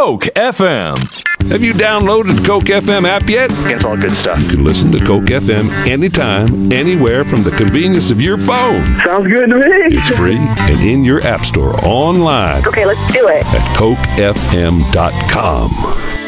Coke FM. Have you downloaded the Coke FM app yet? It's all good stuff. You can listen to Coke FM anytime, anywhere from the convenience of your phone. Sounds good to me. It's free and in your app store online Okay, let's do it. at cokefm.com.